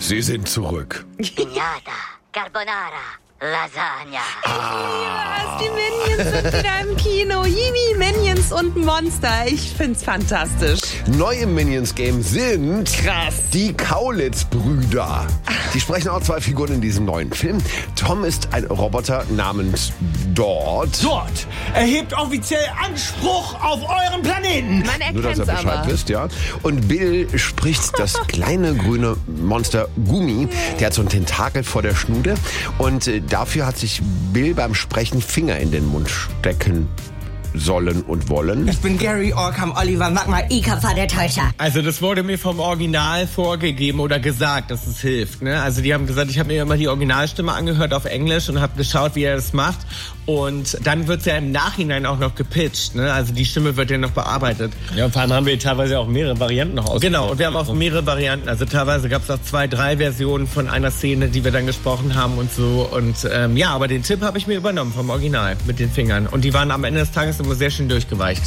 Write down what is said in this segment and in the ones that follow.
Sie sind zurück. Pignata, Carbonara, Lasagna. Die Minions sind wieder im Kino. Yibi, Minions und Monster. Ich find's fantastisch. Neu im Minions-Game sind die Kaulitz-Brüder. Die sprechen auch 2 Figuren in diesem neuen Film. Tom ist ein Roboter namens Dort. Dort erhebt offiziell Anspruch auf euren Planeten. Man Nur, dass ihr erkennt's Bescheid aber. wisst, ja. Und Bill spricht das kleine grüne Monster Gummi. Der hat so einen Tentakel vor der Schnude. Und dafür hat sich Bill beim Sprechen Finger in den Mund stecken sollen und wollen. Ich bin Gary Orkham Oliver Magma. Ika der Täuscher. Also das wurde mir vom Original vorgegeben oder gesagt, dass es hilft. Ne? Also die haben gesagt, ich habe mir immer die Originalstimme angehört auf Englisch und habe geschaut, wie er das macht. Und dann wird's ja im Nachhinein auch noch gepitcht. Ne? Also die Stimme wird ja noch bearbeitet. Ja, und vor allem haben wir teilweise auch mehrere Varianten noch ausprobiert. Genau, und wir haben auch mehrere Varianten. Also teilweise gab's auch 2, 3 Versionen von einer Szene, die wir dann gesprochen haben und so. Und ja, aber den Tipp habe ich mir übernommen vom Original mit den Fingern. Und die waren am Ende des Tages immer sehr schön durchgeweicht.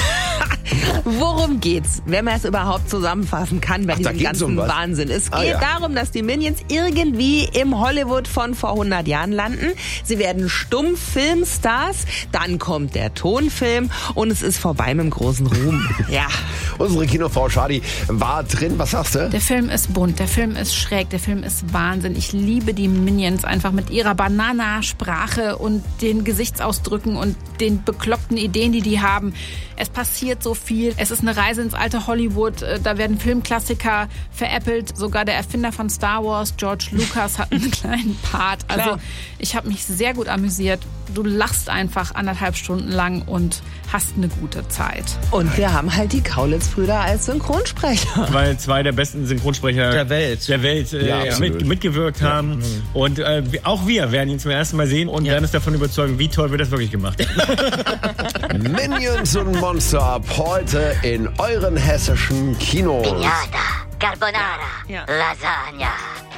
Worum geht's, wenn man es überhaupt zusammenfassen kann bei diesem geht's ganzen um was? Wahnsinn? Es geht Ja. darum, dass die Minions irgendwie im Hollywood von vor 100 Jahren landen. Sie werden Stummfilmstars, dann kommt der Tonfilm und es ist vorbei mit dem großen Ruhm. Ja. Unsere Kinofrau Shadi war drin. Was sagst du? Der Film ist bunt, der Film ist schräg, der Film ist Wahnsinn. Ich liebe die Minions einfach mit ihrer Banana-Sprache und den Gesichtsausdrücken und den bekloppten Ideen, die haben. Es passiert so viel. Es ist eine Reise ins alte Hollywood. Da werden Filmklassiker veräppelt. Sogar der Erfinder von Star Wars, George Lucas, hat einen kleinen Part. Also ich habe mich sehr gut amüsiert. Du lachst einfach 1,5 Stunden lang und hast eine gute Zeit. Und wir haben halt die Kaulitz-Brüder als Synchronsprecher. Weil 2 der besten Synchronsprecher Der Welt. absolut. mitgewirkt haben. Und auch wir werden ihn zum ersten Mal sehen und werden uns davon überzeugen, wie toll wir das wirklich gemacht haben. Minions und Monster ab heute in euren hessischen Kinos. Pignata, Carbonara, Lasagna.